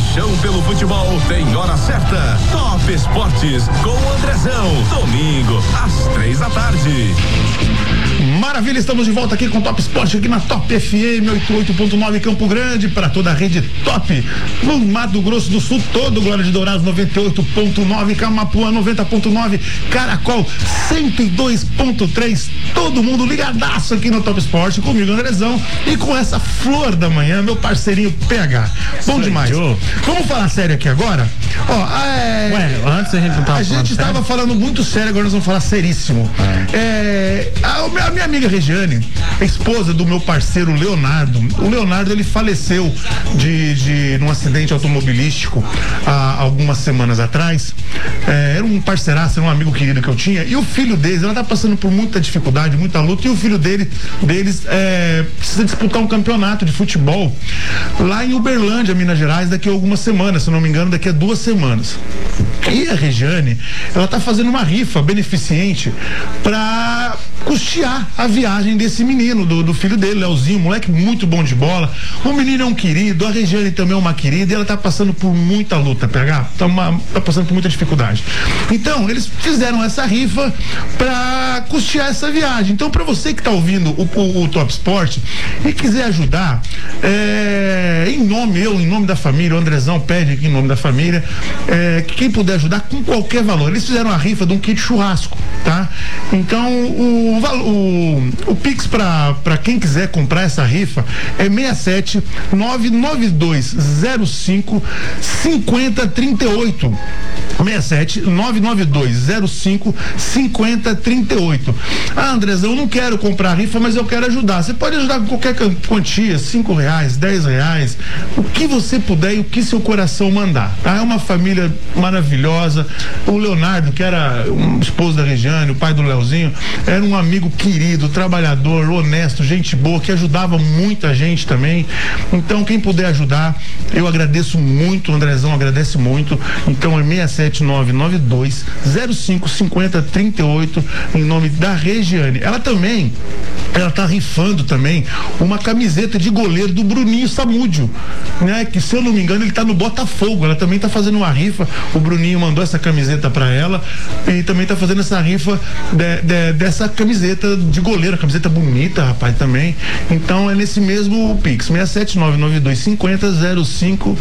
Paixão pelo futebol tem hora certa. Top Esportes com Andrezão. Domingo, às 3 da tarde. Maravilha, estamos de volta aqui com o Top Esporte, aqui na Top FM 88.9 Campo Grande, para toda a rede Top, no Mato Grosso do Sul todo, Glória de Dourados 98.9, Camapuã 90.9, Caracol 102.3, todo mundo ligadaço aqui no Top Esporte, comigo Andrezão e com essa flor da manhã, meu parceirinho PH. Bom demais. Vamos falar sério aqui agora? Antes a gente não tava a gente estava falando muito sério, agora nós vamos falar seríssimo. A minha amiga Regiane, a esposa do meu parceiro Leonardo. O Leonardo, ele faleceu num acidente automobilístico há algumas semanas atrás. Era um parceiraço, era um amigo querido que eu tinha. E o filho deles, ela tá passando por muita dificuldade, muita luta. E o filho deles precisa disputar um campeonato de futebol lá em Uberlândia, Minas Gerais, daqui a algumas semanas, se não me engano, daqui a 2 semanas. E a Regiane, ela tá fazendo uma rifa beneficente pra custear a viagem desse menino, do filho dele, Leozinho, moleque muito bom de bola. O menino é um querido, a Regiane também é uma querida, e ela tá passando por muita luta, PH, tá passando por muita dificuldade. Então, eles fizeram essa rifa pra custear essa viagem. Então, pra você que tá ouvindo o Top Sport e quiser ajudar, em nome da família, o Andrezão pede aqui em nome da família, que quem puder ajudar com qualquer valor. Eles fizeram a rifa de um kit churrasco, tá? Então, o Pix pra quem quiser comprar essa rifa é 67 99205 5038. 67 99205 5038. Andrezão, eu não quero comprar a rifa, mas eu quero ajudar. Você pode ajudar com qualquer quantia, R$5, R$10, o que você puder e o que seu coração mandar, tá? É uma família maravilhosa. O Leonardo, que era um esposo da Regiane, o pai do Leozinho, era um amigo querido, trabalhador, honesto, gente boa, que ajudava muita gente também. Então, quem puder ajudar, eu agradeço muito, o Andrezão agradece muito. Então, é 67992055038 em nome da Regiane. Ela tá rifando também uma camiseta de goleiro do Bruninho Samúdio, né? Que, se eu não me engano, ele tá no Botafogo. Ela também tá fazendo uma rifa. O Bruninho mandou essa camiseta pra ela e também tá fazendo essa rifa dessa camiseta de goleiro, camiseta bonita, rapaz, também. Então é nesse mesmo Pix, 679925005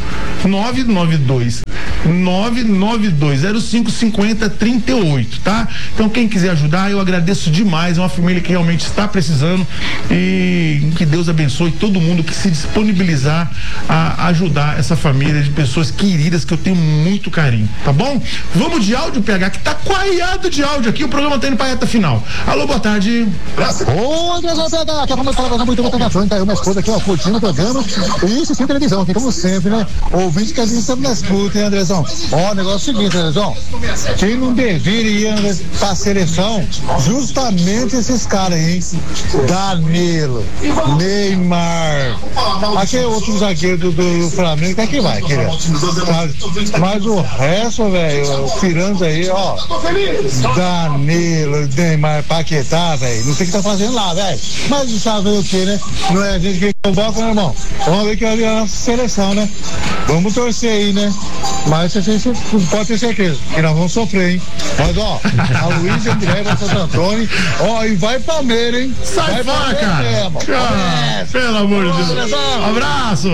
992055038, tá? Então, quem quiser ajudar, eu agradeço demais. É uma família que realmente está precisando e que Deus abençoe todo mundo que se disponibilizar a ajudar essa família de pessoas queridas que eu tenho muito carinho, tá bom? Vamos de áudio, PH, que tá coaiado de áudio aqui, o programa tá indo pra reta final. Alô, boa tarde. Ô, Andrezão, PH, aqui é muito boa tarde, tá aí uma esposa aqui, ó, curtindo o programa e assistindo televisão aqui, como sempre, né? Ouvinte que a gente estamos na escuta, hein, Andrezão? Ó, o negócio é o seguinte, Andrezão, quem não deveria ir pra seleção, justamente esses caras aí, hein? Danilo, Neymar, aquele outro zagueiro do Flamengo, até que vai, querido. Mas o resto, velho, o Piranha aí, ó, Danilo, Neymar, Paquetá, velho, não sei o que tá fazendo lá, velho. Mas sabe o que, né? Não é a gente que convoca, né, irmão? Vamos ver que vai vir a nossa seleção, né? Vamos torcer aí, né? Mas você pode ter certeza que nós vamos sofrer, hein? Mas, ó, a Luísa André, Santo Antônio, ó, e vai Palmeiras, hein? Sai fora, cara! Pelo amor de Deus! Abraço!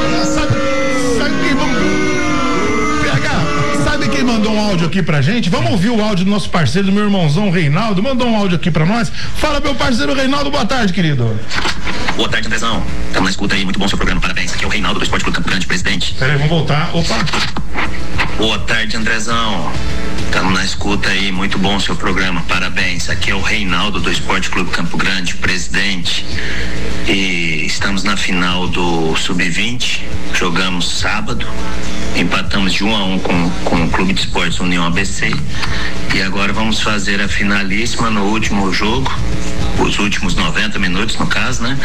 Sabe quem mandou um áudio aqui pra gente? Vamos ouvir o áudio do nosso parceiro, do meu irmãozão Reinaldo. Mandou um áudio aqui pra nós. Fala, meu parceiro Reinaldo, boa tarde, querido. Boa tarde, Andrezão. Estamos na escuta aí, muito bom seu programa, parabéns. Aqui é o Reinaldo do Esporte Clube Campo Grande, presidente. Peraí, vamos voltar. Opa! Boa tarde, Andrezão. Estamos na escuta aí, muito bom seu programa, parabéns. Aqui é o Reinaldo do Esporte Clube Campo Grande, presidente. E estamos na final do Sub-20, jogamos sábado, empatamos de 1-1 com o Clube de Esportes União ABC. E agora vamos fazer a finalíssima no último jogo, os últimos 90 minutos no caso, né?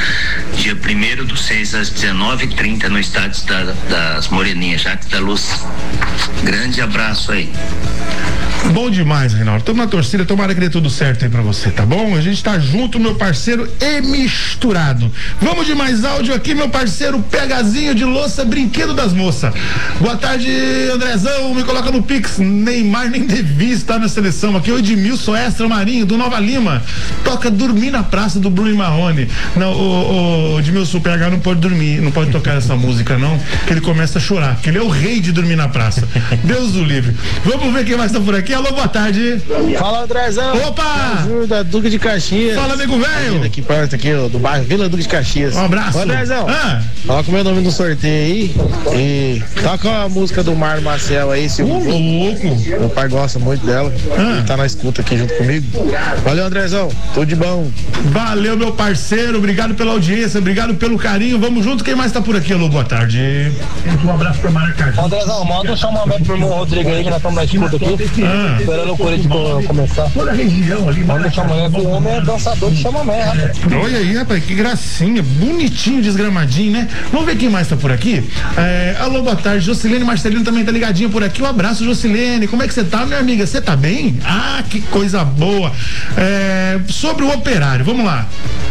dia 1º/6 às 19h30 no estádio das Moreninhas, Jacques da Luz. Grande abraço aí. Bom demais, Reinaldo. Estamos na torcida, tomara que dê tudo certo aí pra você, tá bom? A gente tá junto, meu parceiro, e misturado. Vamos de mais áudio aqui, meu parceiro Pegazinho de Louça, brinquedo das moças. Boa tarde, Andrezão, me coloca no Pix. Neymar nem devia estar na seleção. Aqui é o Edmilson Extra Marinho, do Nova Lima. Toca Dormir na Praça, do Bruno e Marrone. Não, o Edmilson, o PH não pode dormir, não pode tocar essa música não, que ele começa a chorar, que ele é o rei de dormir na praça. Deus o livre. Vamos ver quem mais tá por aqui. Alô, boa tarde. Fala, Andrezão. Opa! Ajuda, Duque de Caxias. Fala, nego velho. Aqui perto, aqui, do bairro Vila Duque de Caxias. Um abraço. Ô, Andrezão, coloca o meu nome no sorteio aí e toca a música do Mário Marcel aí, se louco. Meu pai gosta muito dela. Ele tá na escuta aqui junto comigo. Valeu, Andrezão. Tudo de bom. Valeu, meu parceiro. Obrigado pela audiência, obrigado pelo carinho. Vamos junto. Quem mais tá por aqui? Alô, boa tarde. Um abraço pra Mário Carlos. Andrezão, manda um chamamento pro irmão Rodrigo aí, que nós estamos na escuta aqui. Esperando o Corinthians começar. Toda a região ali. Manda um chamamento, o homem é dançador de chamamento, rapaz. Olha aí, rapaz, que gracinha. Bonitinho, desgramadinho, né? Vamos ver quem mais tá por aqui. Alô, boa tarde. Jocilene Marcelino também tá ligadinha por aqui. Um abraço, Jocilene. Como é que você tá, minha amiga? Você tá bem? Ah, que coisa boa. Sobre o Operário, vamos lá.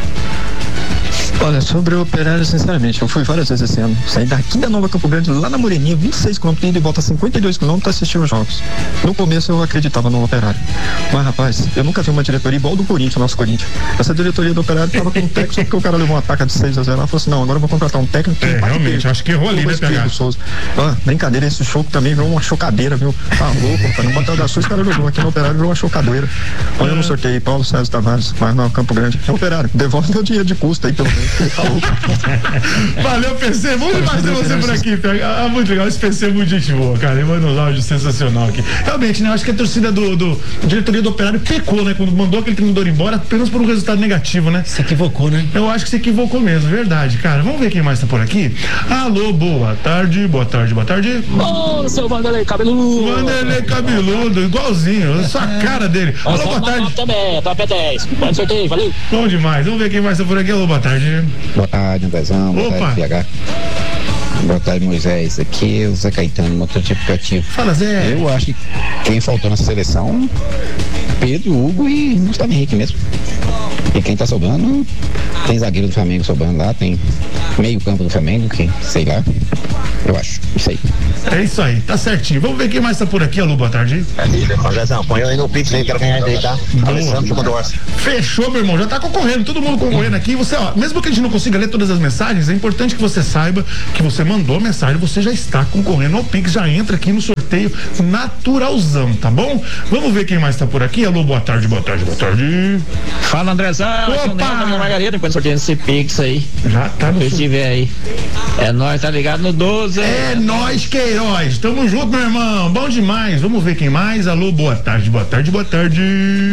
Olha, sobre o Operário, sinceramente, eu fui várias vezes esse ano. Saí daqui da Nova Campo Grande, lá na Moreninha, 26 km, indo e volta 52 km para assistir os jogos. No começo eu acreditava no Operário. Mas, rapaz, eu nunca vi uma diretoria igual do Corinthians, nosso Corinthians. Essa diretoria do Operário tava com um técnico, só porque o cara levou uma ataca de 6-0. Ela falou assim: não, agora eu vou contratar um técnico. Realmente, acho que errou ali, né, PH? Brincadeira, esse show também virou uma chocadeira, viu? Tá louco, cara. No Batalha da Sul, os caras jogou aqui no Operário, virou uma chocadeira. Olha, eu não sorteio Paulo César Tavares, mas no Campo Grande. É Operário, devolve meu dinheiro de custo aí, pelo menos. Tá louco. Valeu, PC. Vamos mais ter você por aqui. Muito legal. Esse PC é muito gente boa, cara. Ele manda uns áudios sensacional aqui. Realmente, né? Eu acho que a torcida a diretoria do Operário pecou, né? Quando mandou aquele treinador embora, apenas por um resultado negativo, né? Se equivocou, né? Eu acho que se equivocou mesmo, verdade, cara. Vamos ver quem mais tá por aqui. Alô, boa tarde, boa tarde, boa tarde. Ô, seu Vanderlei Cabeludo. Vanderlei Cabeludo, igualzinho. Só a cara dele. Alô, boa tarde. Também, top 10. Pode sorteio, valeu. Bom demais. Vamos ver quem mais tá por aqui. Alô, boa tarde. Boa tarde, Andrezão. Boa tarde, PH. Boa tarde, Moisés. Aqui é o Zé Caetano, motor de aplicativo. Fala, Zé. Eu acho que quem faltou nessa seleção, Pedro, Hugo e Gustavo Henrique mesmo. E quem tá sobrando, tem zagueiro do Flamengo sobrando lá, tem meio campo do Flamengo, que sei lá. Eu acho, isso aí. É isso aí, tá certinho. Vamos ver quem mais tá por aqui. Alô, boa tarde. Andrezão, põe aí no Pix aí, quero ganhar isso aí, tá? Fechou, meu irmão, já tá concorrendo, todo mundo concorrendo aqui. Você, ó, mesmo que a gente não consiga ler todas as mensagens, é importante que você saiba que você mandou a mensagem, você já está concorrendo ao Pix, já entra aqui no sorteio naturalzão, tá bom? Vamos ver quem mais tá por aqui. Alô, boa tarde, boa tarde, boa tarde. Fala, Andrezão. Opa! Margarida, enquanto sorteio esse Pix aí. Já tá no sorteio. Se tiver aí. É nóis, tá ligado no 12. É nóis, Queiroz. Tamo junto, meu irmão. Bom demais. Vamos ver quem mais. Alô, boa tarde, boa tarde, boa tarde.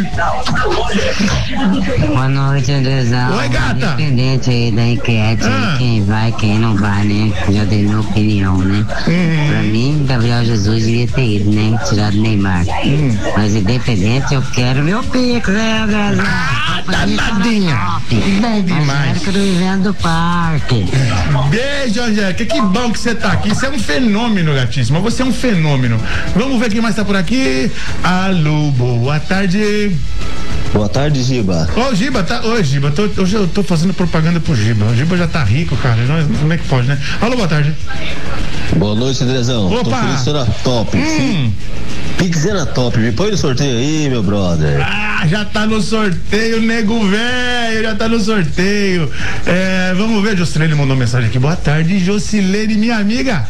Boa noite, Andrezão. Oi, gata. Independente aí da enquete, quem vai, quem não vai, né? Já dei minha opinião, né? Pra mim, Gabriel Jesus devia ter ido, né? Tirado Neymar. Mas independente, eu quero meu Pix, né, Andrezão? Danadinha. Bom demais. Angélica do Vivendo do Parque. Beijo, Angélica. Que bom que você tá aqui. Você é um fenômeno, gatíssima. Você é um fenômeno. Vamos ver quem mais tá por aqui. Alô, boa tarde. Boa tarde, Giba. Ô, Giba, tá. Ô, Giba, hoje eu tô fazendo propaganda pro Giba. O Giba já tá rico, cara. Como é que pode, né? Alô, boa tarde. Boa noite, Andrezão. Opa. Tô oferecendo a top. Pixena top. Me põe no sorteio aí, meu brother. Já tá no sorteio, nego velho. Já tá no sorteio. Vamos ver, Jocilene mandou mensagem aqui. Boa tarde, Jocilene, minha amiga.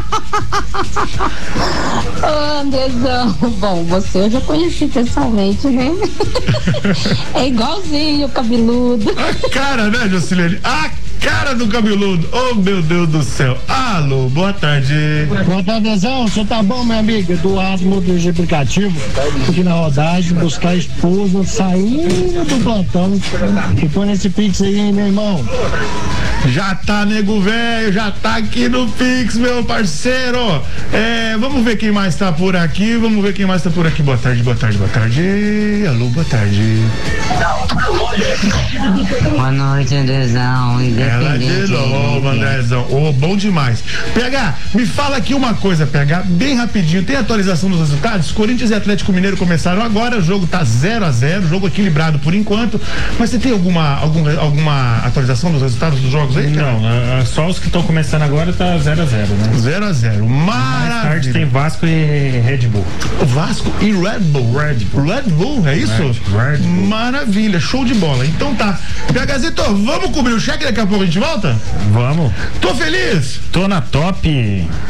Ô, Andrezão, bom, você eu já conheci pessoalmente, né? É igualzinho o cabeludo. A cara, né, Jocilene? A cara do cabeludo. Oh, meu Deus do céu. Alô, boa tarde. Boa tarde, Andrezão. Você tá bom, minha amiga? Eduardo, motor de aplicativo, aqui na rodagem, buscar a esposa, saindo do plantão. E põe nesse Pix aí, hein, meu irmão. Já tá, nego velho, já tá aqui no Pix, meu parceiro. Vamos ver quem mais tá por aqui. Boa tarde. Alô, boa tarde. Boa noite, Andrezão. Ela de novo, Andrezão. Bom demais. PH, me fala aqui uma coisa, PH, bem rapidinho. Tem atualização dos resultados? Corinthians e Atlético Mineiro começaram agora, o jogo tá 0-0, jogo equilibrado por enquanto. Mas você tem alguma atualização dos resultados dos jogos aí? Não, só os que estão começando agora tá 0-0, né? 0-0. Maravilha. Mais tarde tem Vasco e Red Bull. Vasco e Red Bull, é isso? Red Bull. Maravilha, show de bola. Então tá. PHzito, vamos cobrir o cheque, daqui a pouco a gente volta? Vamos. Tô feliz? Tô na top.